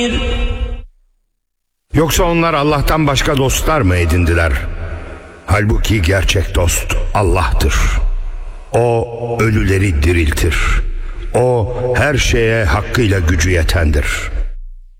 Yoksa onlar Allah'tan başka dostlar mı edindiler? Halbuki gerçek dost Allah'tır. O ölüleri diriltir. O her şeye hakkıyla gücü yetendir.